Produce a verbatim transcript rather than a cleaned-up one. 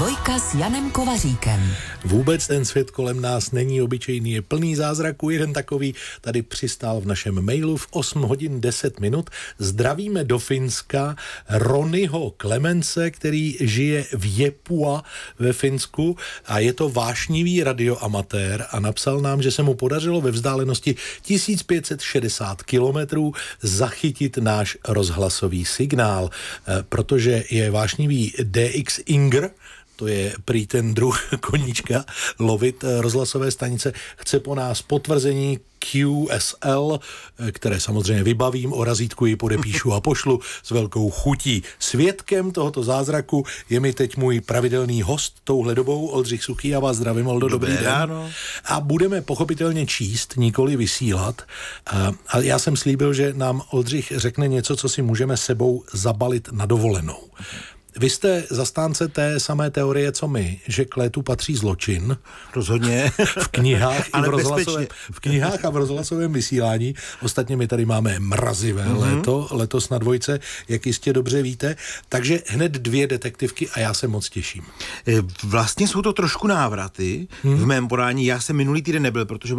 Dvojka s Janem Kovaříkem. Vůbec ten svět kolem nás není obyčejný, je plný zázraků. Jeden takový tady přistál v našem mailu v osm hodin deset minut. Zdravíme do Finska Ronyho Klemence, který žije v Jepua ve Finsku a je to vášnivý radioamatér a napsal nám, že se mu podařilo ve vzdálenosti tisíc pět set šedesát kilometrů zachytit náš rozhlasový signál, protože je vášnivý D X Inger, to je prý ten druh koníčka, lovit rozhlasové stanice, chce po nás potvrzení Q S L, které samozřejmě vybavím, o razítku ji podepíšu a pošlu s velkou chutí. Svědkem tohoto zázraku je mi teď můj pravidelný host touhle dobou, Oldřich Suchý. Já vás zdravím, Oldo, dobrý, dobrý den. Ráno. A budeme pochopitelně číst, nikoli vysílat. A, a já jsem slíbil, že nám Oldřich řekne něco, co si můžeme sebou zabalit na dovolenou. Vy jste zastánce té samé teorie, co my, že k létu patří zločin. Rozhodně. V knihách, i v, rozhlasovém, v knihách a v rozhlasovém vysílání. Ostatně my tady máme mrazivé mm-hmm. léto, letos na Dvojce, jak jistě dobře víte. Takže hned dvě detektivky a já se moc těším. Vlastně jsou to trošku návraty. Hmm. V mém podání já jsem minulý týden nebyl, protože